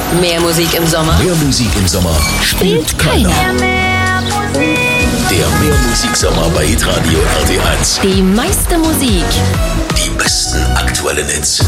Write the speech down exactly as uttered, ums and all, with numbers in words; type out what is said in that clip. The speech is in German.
Mehr Musik im Sommer. Mehr Musik im Sommer Spielt keiner. Der Mehrmusik-Sommer bei Hitradio R T eins. Die meiste Musik. Die besten aktuellen Hits.